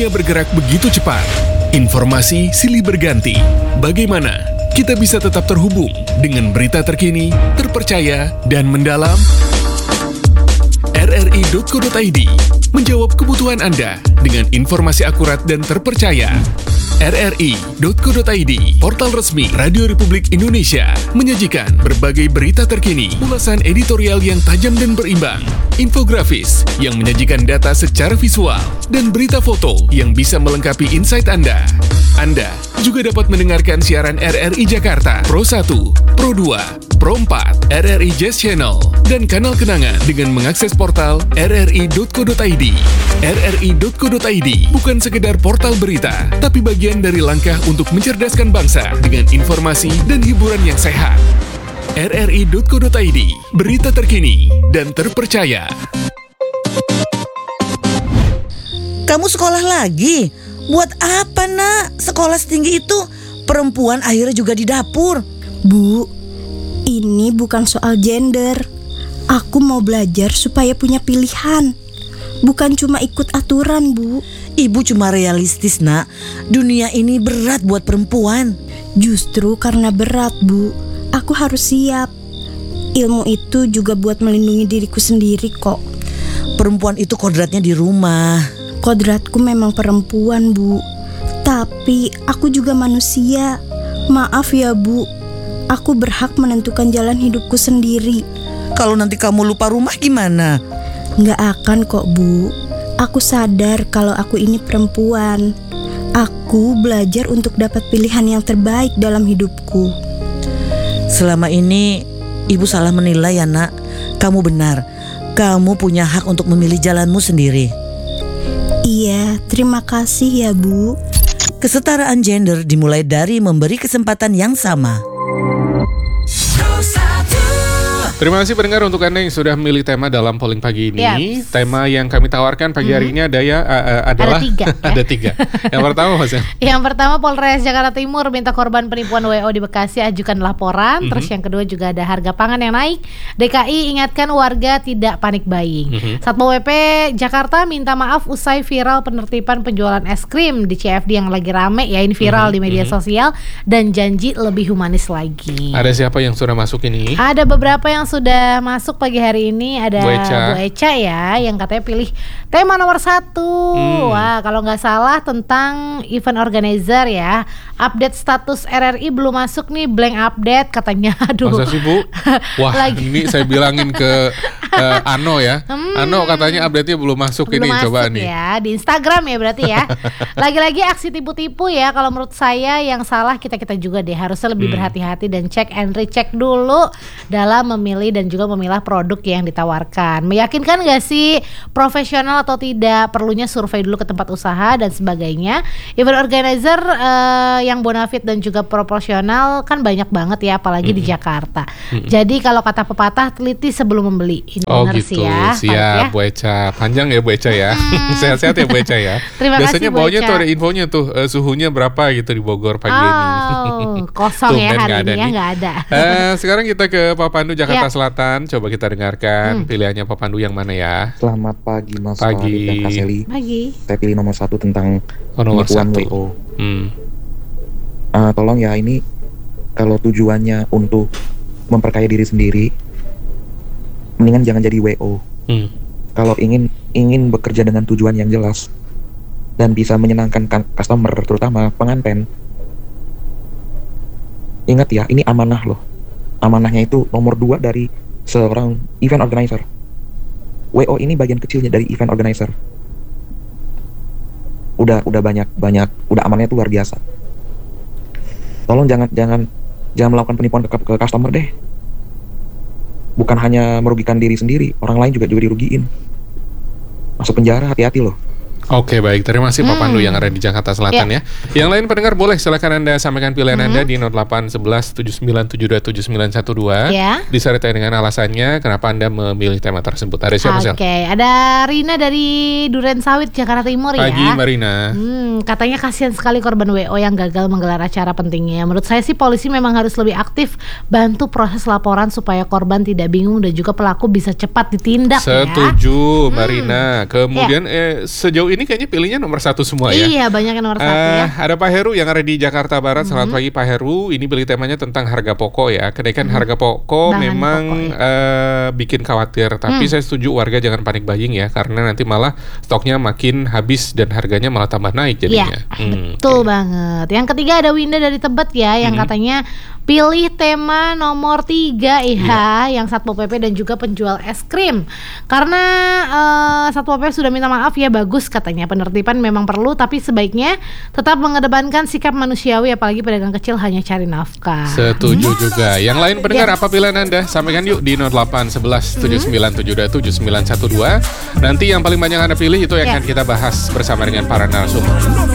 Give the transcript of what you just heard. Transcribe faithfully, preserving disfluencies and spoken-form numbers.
Dunia bergerak begitu cepat. Informasi silih berganti. Bagaimana kita bisa tetap terhubung dengan berita terkini, terpercaya, dan mendalam? R R I titik co titik I D menjawab kebutuhan Anda dengan informasi akurat dan terpercaya. R R I titik co titik I D, portal resmi Radio Republik Indonesia, menyajikan berbagai berita terkini, ulasan editorial yang tajam dan berimbang, infografis yang menyajikan data secara visual, dan berita foto yang bisa melengkapi insight Anda. Anda juga dapat mendengarkan siaran R R I Jakarta, Pro satu, Pro dua, Pro empat, R R I Jazz Channel, dan kanal kenangan dengan mengakses portal R R I titik co titik I D. R R I titik co titik I D bukan sekedar portal berita, tapi bagian dari langkah untuk mencerdaskan bangsa dengan informasi dan hiburan yang sehat. R R I titik co titik I D, berita terkini dan terpercaya. Kamu sekolah lagi? Buat apa, Nak? Sekolah setinggi itu, perempuan akhirnya juga di dapur. Bu, ini bukan soal gender. Aku mau belajar supaya punya pilihan, bukan cuma ikut aturan, Bu. Ibu cuma realistis, Nak. Dunia ini berat buat perempuan. Justru karena berat, Bu, aku harus siap. Ilmu itu juga buat melindungi diriku sendiri kok. Perempuan itu kodratnya di rumah. Kodratku memang perempuan, Bu. Tapi aku juga manusia. Maaf ya, Bu. Aku berhak menentukan jalan hidupku sendiri. Kalau nanti kamu lupa rumah gimana? Nggak akan kok, Bu. Aku sadar kalau aku ini perempuan. Aku belajar untuk dapat pilihan yang terbaik dalam hidupku. Selama ini Ibu salah menilai ya, Nak. Kamu benar. Kamu punya hak untuk memilih jalanmu sendiri. Iya, terima kasih ya, Bu. Kesetaraan gender dimulai dari memberi kesempatan yang sama. Terima kasih pendengar untuk Anda yang sudah memilih tema dalam polling pagi ini. Yes. Tema yang kami tawarkan pagi hari ini ada ya uh, adalah ada tiga. Ya? ada tiga. Yang pertama, Mas. Yang pertama, Polres Jakarta Timur minta korban penipuan W O di Bekasi ajukan laporan. Mm-hmm. Terus yang kedua juga ada harga pangan yang naik. D K I ingatkan warga tidak panik buying. Mm-hmm. Satpol P P Jakarta minta maaf usai viral penertiban penjualan es krim di C F D yang lagi rame ya, ini viral mm-hmm. di media mm-hmm. sosial, dan janji lebih humanis lagi. Ada siapa yang sudah masuk ini? Ada beberapa yang sudah masuk pagi hari ini. Ada Bu Eca, Bu Eca ya, yang katanya pilih tema nomor satu. hmm. Wah, kalau nggak salah tentang event organizer ya. Update status R R I belum masuk nih, blank update katanya. Aduh. Masa sih, Bu? Wah, Lagi. Ini saya bilangin ke uh, Ano ya. hmm. Ano katanya update-nya belum masuk. Belum ini masuk coba nih ya, di Instagram ya berarti ya. Lagi-lagi aksi tipu-tipu ya. Kalau menurut saya yang salah kita-kita juga deh, harusnya lebih hmm. berhati-hati dan cek and recheck dulu dalam memilih dan juga memilah produk yang ditawarkan. Meyakinkan gak sih profesional atau tidak? Perlunya survei dulu ke tempat usaha dan sebagainya. Event organizer uh, yang bonafit dan juga proporsional kan banyak banget ya, apalagi mm-hmm. di Jakarta. Mm-hmm. Jadi kalau kata pepatah, teliti sebelum membeli. Ini oh benar gitu, sih ya. Siap ya? Bu Eca. Panjang ya Bu Eca ya. Sehat-sehat ya Bu Eca ya. Terima Biasanya kasih, bawahnya tuh ada infonya tuh uh, suhunya berapa gitu di Bogor pagi oh, ini. Kosong ya hari ini ya, nggak ada. uh, Sekarang kita ke Pak Pandu Jakarta ya. Selatan. Coba kita dengarkan hmm. pilihannya Pak Pandu yang mana ya. Selamat pagi Mas Pagi dan Kak Seli. Pagi. Saya pilih nomor satu tentang oh, nomor penipuan satu. W O. Hmm. Uh, tolong ya, ini kalau tujuannya untuk memperkaya diri sendiri, mendingan jangan jadi W O. Hmm. Kalau ingin ingin bekerja dengan tujuan yang jelas dan bisa menyenangkan customer, terutama pengantin, ingat ya, ini amanah loh. Amanahnya itu nomor dua dari seorang event organizer. W O ini bagian kecilnya dari event organizer. Udah udah banyak banyak udah amannya itu luar biasa. Tolong jangan jangan jangan melakukan penipuan ke, ke customer deh. Bukan hanya merugikan diri sendiri, orang lain juga juga dirugiin. Masuk penjara, hati-hati loh. Oke, baik. Terima kasih Pak hmm. Pandu yang ada di Jakarta Selatan ya. ya. Yang lain pendengar boleh silakan Anda sampaikan pilihan hmm. Anda di nol delapan satu satu tujuh sembilan tujuh dua tujuh sembilan satu dua. Ya. Disertai dengan alasannya kenapa Anda memilih tema tersebut. Ada siapa sih? Oke, okay. Ada Rina dari Duren Sawit, Jakarta Timur. Pagi, ya. Pagi, Marina. Hmm, katanya kasihan sekali korban W O yang gagal menggelar acara pentingnya. Menurut saya sih polisi memang harus lebih aktif bantu proses laporan supaya korban tidak bingung dan juga pelaku bisa cepat ditindak. Setuju, ya. Marina. Hmm. Kemudian ya. eh, sejauh ini kayaknya pilihnya nomor satu semua ya. Iya, banyak yang nomor satu Eh, ya. Ada Pak Heru yang ada di Jakarta Barat. Selamat pagi Pak Heru. Ini pilih temanya tentang harga pokok ya. Kenaikan harga pokok Bahan memang pokok, eh, bikin khawatir. Tapi saya setuju warga jangan panik buying ya, karena nanti malah stoknya makin habis dan harganya malah tambah naik Iya, jadinya. Hmm, betul oke. banget. Yang ketiga ada Winda dari Tebet ya, yang katanya pilih tema nomor tiga ya, yang Satpol P P dan juga penjual es krim. Karena eh, Satpol P P sudah minta maaf ya, bagus katanya. Penertiban memang perlu, tapi sebaiknya tetap mengedepankan sikap manusiawi, apalagi pedagang kecil hanya cari nafkah. Setuju juga. Yang lain pendengar, apa pilihan Anda? Sampaikan yuk di nol delapan satu satu tujuh sembilan tujuh dua tujuh sembilan satu dua. Nanti yang paling banyak Anda pilih itu yang Ya. akan kita bahas bersama dengan para narasumber.